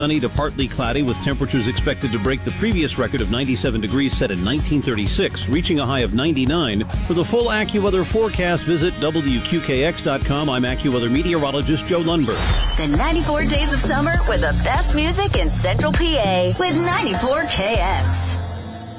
Sunny to partly cloudy with temperatures expected to break the previous record of 97 degrees set in 1936, reaching a high of 99. For the full AccuWeather forecast, visit WQKX.com. I'm AccuWeather meteorologist Joe Lundberg. The 94 days of summer with the best music in Central PA with 94KX.